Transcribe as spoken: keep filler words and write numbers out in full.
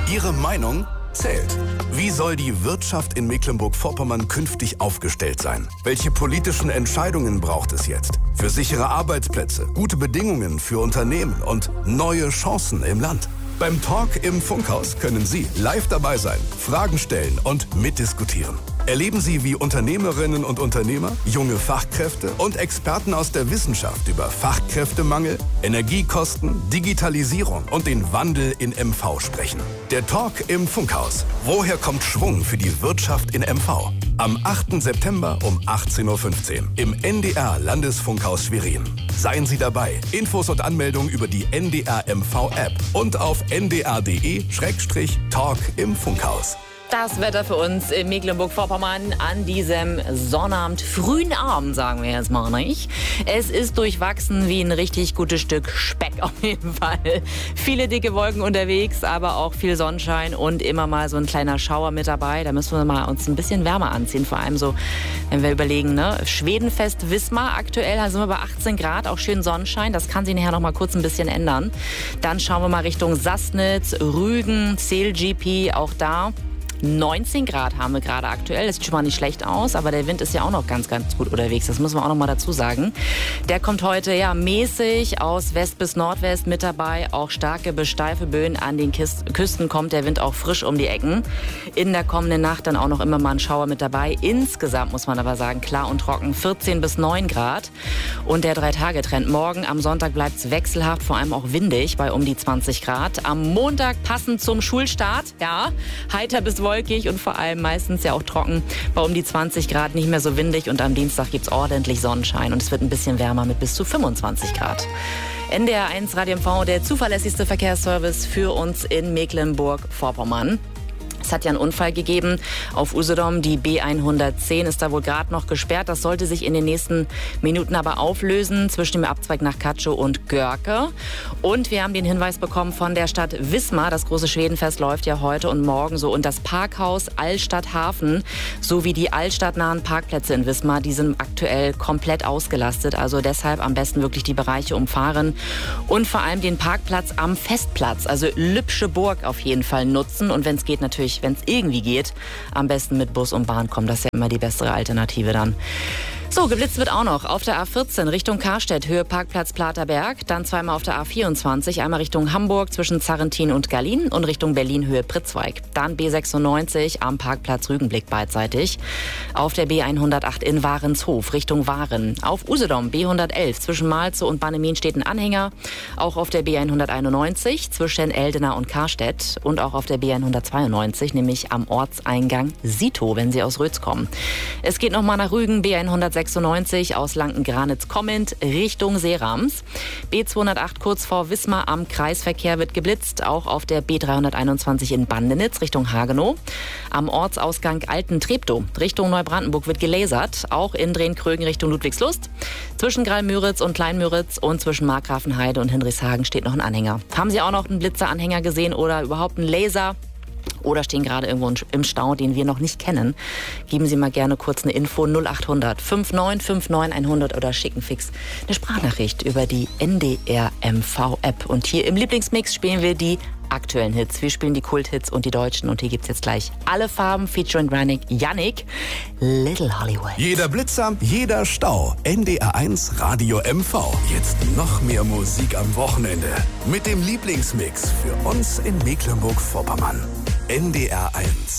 Ihre Meinung zählt. Wie soll die Wirtschaft in Mecklenburg-Vorpommern künftig aufgestellt sein? Welche politischen Entscheidungen braucht es jetzt? Für sichere Arbeitsplätze, gute Bedingungen für Unternehmen und neue Chancen im Land. Beim Talk im Funkhaus können Sie live dabei sein, Fragen stellen und mitdiskutieren. Erleben Sie, wie Unternehmerinnen und Unternehmer, junge Fachkräfte und Experten aus der Wissenschaft über Fachkräftemangel, Energiekosten, Digitalisierung und den Wandel in M V sprechen. Der Talk im Funkhaus. Woher kommt Schwung für die Wirtschaft in M V? Am achten September um achtzehn Uhr fünfzehn im N D R Landesfunkhaus Schwerin. Seien Sie dabei. Infos und Anmeldungen über die N D R M V App und auf n d r punkt d e Schrägstrich Talk im Funkhaus. Das Wetter für uns in Mecklenburg-Vorpommern an diesem Sonnabend, frühen Abend, sagen wir jetzt mal nicht. Es ist durchwachsen wie ein richtig gutes Stück Speck auf jeden Fall. Viele dicke Wolken unterwegs, aber auch viel Sonnenschein und immer mal so ein kleiner Schauer mit dabei. Da müssen wir mal uns ein bisschen wärmer anziehen, vor allem so, wenn wir überlegen, ne? Schwedenfest Wismar aktuell, da sind wir bei achtzehn Grad, auch schön Sonnenschein. Das kann sich nachher noch mal kurz ein bisschen ändern. Dann schauen wir mal Richtung Sassnitz, Rügen, C L G P, auch da neunzehn Grad haben wir gerade aktuell. Das sieht schon mal nicht schlecht aus, aber der Wind ist ja auch noch ganz, ganz gut unterwegs. Das müssen wir auch noch mal dazu sagen. Der kommt heute ja mäßig aus West bis Nordwest mit dabei. Auch starke bis steife Böen. An den Küsten kommt der Wind auch frisch um die Ecken. In der kommenden Nacht dann auch noch immer mal ein Schauer mit dabei. Insgesamt muss man aber sagen, klar und trocken, vierzehn bis neun Grad. Und der Drei-Tage-Trend. Morgen am Sonntag bleibt es wechselhaft, vor allem auch windig bei um die zwanzig Grad. Am Montag passend zum Schulstart, ja, heiter bis wolkig und vor allem meistens ja auch trocken, bei um die zwanzig Grad, nicht mehr so windig und am Dienstag gibt es ordentlich Sonnenschein und es wird ein bisschen wärmer mit bis zu fünfundzwanzig Grad. N D R eins Radio M V, der zuverlässigste Verkehrsservice für uns in Mecklenburg-Vorpommern. Es hat ja einen Unfall gegeben auf Usedom. Die B hundertzehn ist da wohl gerade noch gesperrt. Das sollte sich in den nächsten Minuten aber auflösen zwischen dem Abzweig nach Katschow und Görke. Und wir haben den Hinweis bekommen von der Stadt Wismar. Das große Schwedenfest läuft ja heute und morgen so. Und das Parkhaus Altstadt Hafen sowie die altstadtnahen Parkplätze in Wismar, die sind aktuell komplett ausgelastet. Also deshalb am besten wirklich die Bereiche umfahren und vor allem den Parkplatz am Festplatz, also Lübsche Burg auf jeden Fall nutzen. Und wenn es geht, natürlich wenn es irgendwie geht, am besten mit Bus und Bahn kommen. Das ist ja immer die bessere Alternative dann. So, geblitzt wird auch noch auf der A vierzehn Richtung Karstedt, Höhe Parkplatz Platerberg. Dann zweimal auf der A vierundzwanzig, einmal Richtung Hamburg zwischen Zarrentin und Gallien und Richtung Berlin Höhe Pritzweig. Dann B sechsundneunzig am Parkplatz Rügenblick beidseitig. Auf der B hundertacht in Warenshof Richtung Waren. Auf Usedom B hundertelf zwischen Malzow und Bannemin steht ein Anhänger. Auch auf der B hunderteinundneunzig zwischen Eldena und Karstedt. Und auch auf der B hundertzweiundneunzig, nämlich am Ortseingang Sito, wenn Sie aus Rötz kommen. Es geht nochmal nach Rügen, B hundertsechsundneunzig aus Lanken-Granitz kommend Richtung Seerams. B zweihundertacht kurz vor Wismar am Kreisverkehr wird geblitzt. Auch auf der B dreihunderteinundzwanzig in Bandenitz Richtung Hagenow. Am Ortsausgang Alten-Treptow Richtung Neubrandenburg wird gelasert. Auch in Drehn-Krögen Richtung Ludwigslust. Zwischen Graal-Müritz und Klein-Müritz und zwischen Markgrafenheide und Hinrichshagen steht noch ein Anhänger. Haben Sie auch noch einen Blitzeranhänger gesehen oder überhaupt einen Laser? Oder stehen gerade irgendwo im Stau, den wir noch nicht kennen, geben Sie mal gerne kurz eine Info null achthundert neunundfünfzig neunundfünfzig hundert oder schicken fix eine Sprachnachricht über die N D R M V App. Und hier im Lieblingsmix spielen wir die aktuellen Hits. Wir spielen die Kulthits und die deutschen. Und hier gibt's jetzt gleich alle Farben featuring Rannick Yannick, Little Hollywood. Jeder Blitzer, jeder Stau. N D R eins Radio M V. Jetzt noch mehr Musik am Wochenende. Mit dem Lieblingsmix für uns in Mecklenburg-Vorpommern. N D R eins.